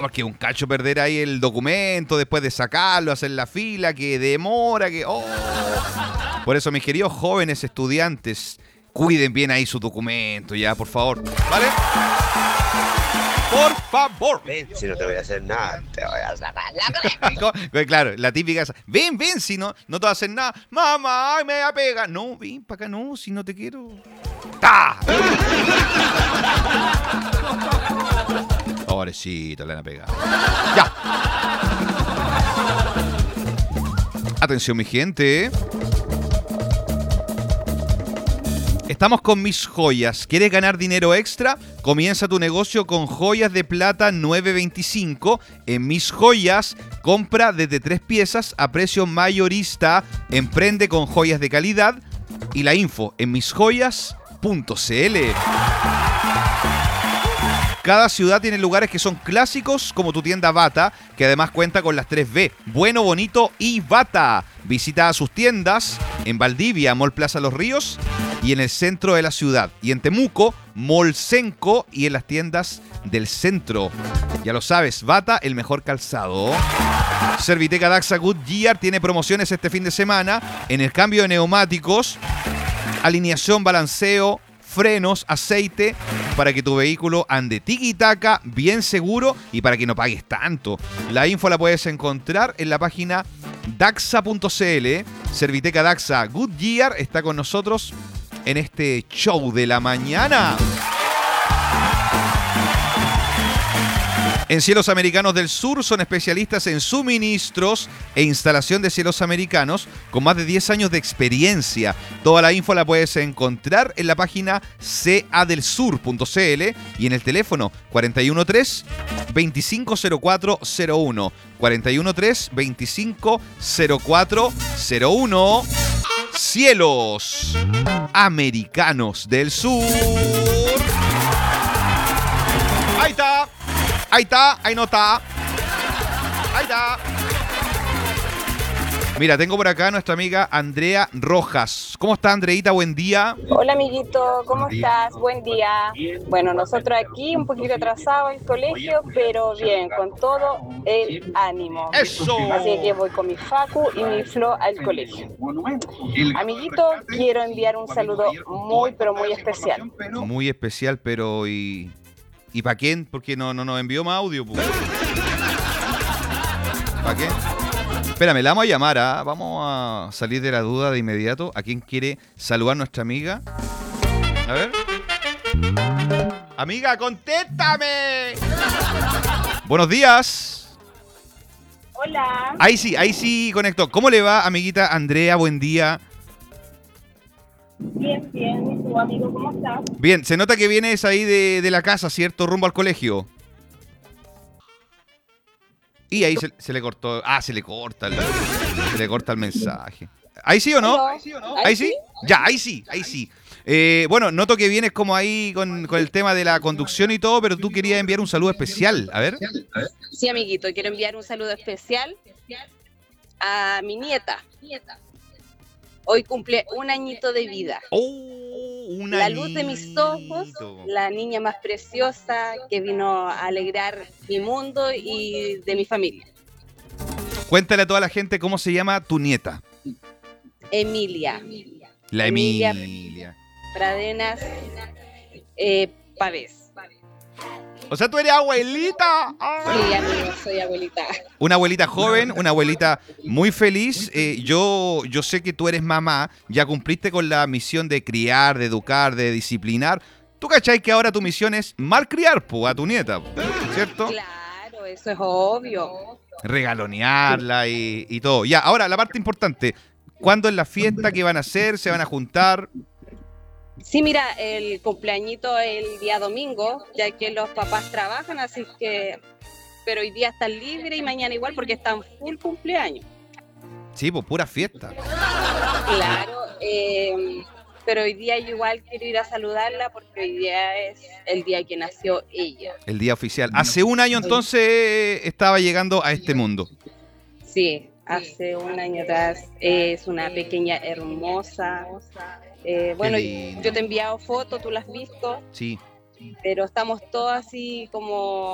porque un cacho perder ahí el documento, después de sacarlo, hacer la fila, que demora, que... Oh. Por eso, mis queridos jóvenes estudiantes, cuiden bien ahí su documento, ya, por favor. ¿Vale? Por favor. Ven, si no te voy a hacer nada, te voy a sacar la crema. Claro, la típica esa. Ven, si no te va a hacer nada. Mamá, me va a pegar. No, ven para acá, no, si no te quiero. ¡Ta! Pobrecito, le van a pegar. Ya. Atención, mi gente. Estamos con Mis Joyas. ¿Quieres ganar dinero extra? Comienza tu negocio con joyas de plata 9.25. En Mis Joyas, compra desde 3 piezas a precio mayorista. Emprende con joyas de calidad. Y la info en misjoyas.cl. Cada ciudad tiene lugares que son clásicos, como tu tienda Bata, que además cuenta con las 3B, bueno, bonito y Bata. Visita sus tiendas en Valdivia, Mall Plaza Los Ríos, y en el centro de la ciudad. Y en Temuco, Mall Senco, y en las tiendas del centro. Ya lo sabes, Bata, el mejor calzado. Serviteca Daxa Goodyear tiene promociones este fin de semana en el cambio de neumáticos, alineación, balanceo, frenos, aceite, para que tu vehículo ande tiki-taka, bien seguro y para que no pagues tanto. La info la puedes encontrar en la página daxa.cl. Serviteca Daxa Goodyear está con nosotros en este show de la mañana. En Cielos Americanos del Sur son especialistas en suministros e instalación de cielos americanos con más de 10 años de experiencia. Toda la info la puedes encontrar en la página cadelsur.cl y en el teléfono 413-250401. 413-250401. Cielos Americanos del Sur. Ahí está. Ahí está, ahí no está. Ahí está. Mira, tengo por acá a nuestra amiga Andrea Rojas. ¿Cómo está, Andreita? Buen día. Hola, amiguito, ¿cómo estás? Buen día. Bueno, nosotros aquí un poquito atrasados en el colegio, pero bien, con todo el ánimo. ¡Eso! Así que voy con mi Facu y mi Flo al colegio. Amiguito, quiero enviar un saludo muy, pero muy especial. Muy especial, pero ¿y para quién? Porque no nos envió más audio. ¿Para qué? Espérame, la vamos a llamar, ¿ah? Vamos a salir de la duda de inmediato. ¿A quién quiere saludar nuestra amiga? A ver. Amiga, contéstame. Buenos días. Hola. Ahí sí conectó. ¿Cómo le va, amiguita Andrea? Buen día. Bien, bien. ¿Y tu amigo cómo estás? Bien, se nota que vienes ahí de la casa, ¿cierto? Rumbo al colegio. Y ahí se le cortó. Ah, se le corta el mensaje. ¿Ahí sí o no? ¿Ahí sí? Ya, ahí sí. Bueno, noto que vienes como ahí con el tema de la conducción y todo, pero tú querías enviar un saludo especial. A ver. Sí, amiguito, quiero enviar un saludo especial a mi nieta. Hoy cumple 1 añito de vida. La luz de mis ojos, la niña más preciosa que vino a alegrar mi mundo y de mi familia. Cuéntale a toda la gente cómo se llama tu nieta. Emilia. La Emilia. Pradenas Pavés. O sea, tú eres abuelita. Sí, amigo, soy abuelita. Una abuelita joven, una abuelita muy feliz. Yo sé que tú eres mamá, ya cumpliste con la misión de criar, de educar, de disciplinar. ¿Tú cachai que ahora tu misión es malcriar a tu nieta, cierto? Claro, eso es obvio. Regalonearla y todo. Ya, ahora la parte importante. ¿Cuándo es la fiesta? ¿Qué van a hacer? ¿Se van a juntar? Sí, mira, el cumpleañito el día domingo, ya que los papás trabajan, así que... Pero hoy día están libres y mañana igual porque están full cumpleaños. Sí, pues pura fiesta. Claro, pero hoy día yo igual quiero ir a saludarla porque hoy día es el día que nació ella. El día oficial. Hace 1 año entonces estaba llegando a este mundo. Sí, hace 1 año atrás. Es una pequeña hermosa. Bueno, yo te he enviado fotos, tú las has visto. Sí. Pero estamos todos así como